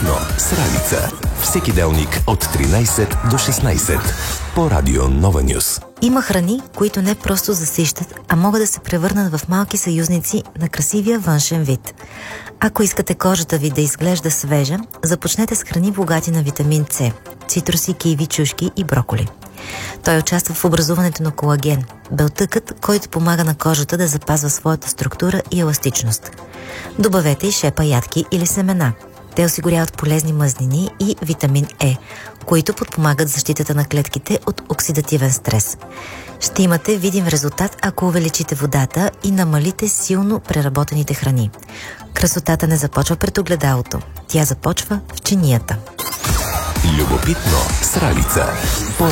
Любопитно с Ралица. Всеки делник от 13 до 16 по Радио Нова Нюс. Има храни, които не просто засищат, а могат да се превърнат в малки съюзници на красивия външен вид. Ако искате кожата ви да изглежда свежа, започнете с храни богати на витамин С, цитруси, киви, чушки и броколи. Той участва в образуването на колаген, белтъкът, който помага на кожата да запазва своята структура и еластичност. Добавете и шепа ядки или семена. Те осигуряват полезни мазнини и витамин Е, които подпомагат защитата на клетките от оксидативен стрес. Ще имате видим резултат, ако увеличите водата и намалите силно преработените храни. Красотата не започва пред огледалото. Тя започва в чинията. Любопитно с Ралица.